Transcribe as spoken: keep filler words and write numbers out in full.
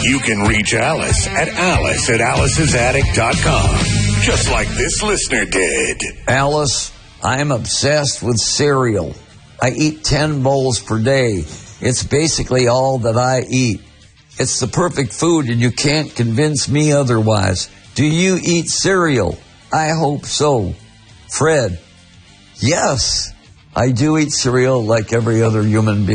You can reach Alice at alice at alice's attic dot com, just like this listener did. Alice, I'm obsessed with cereal. I eat ten bowls per day. It's basically all that I eat. It's the perfect food, and you can't convince me otherwise. Do you eat cereal? I hope so. Fred, yes, I do eat cereal like every other human being.